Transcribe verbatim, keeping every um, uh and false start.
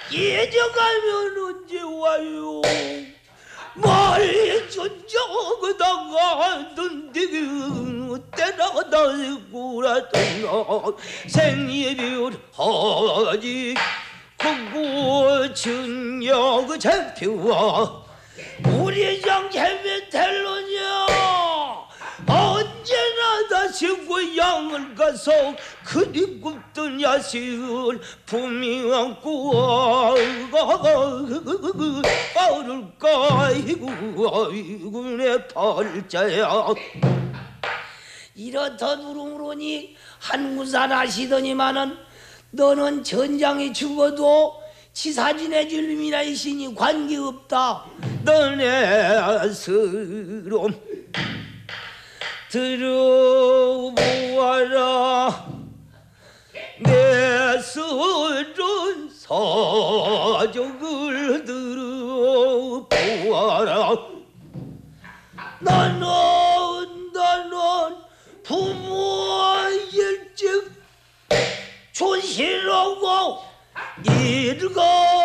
예정하면 언제 와요? 말이 전적다가던데 때라다구라던 생이별하지 그고 증력 잡혀와 우리 장 해메텔로냐 언제나 다시 고향을 가서 그리 굽던 야식을 품이 안고 빠를 까이고 아이고 내 팔자야. 이렇다 누르므로니 한구산 하시더니만은 너는 전장에 죽어도 치사진해 줄 놈이나 있으니 관계없다. 너네 스럼 들어보아라. 내 서른 사족을 들어보아라. 나는 나는 부모 일찍 존실하고 일가